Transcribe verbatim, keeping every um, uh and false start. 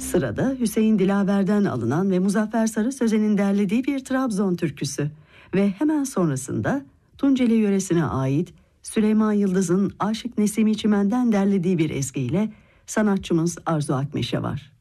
Sırada Hüseyin Dilaver'den alınan ve Muzaffer Sarı Sözen'in derlediği bir Trabzon türküsü ve hemen sonrasında Tunceli yöresine ait Süleyman Yıldız'ın Aşık Nesimi Çimen'den derlediği bir ezgiyle sanatçımız Arzu Akmeşe var.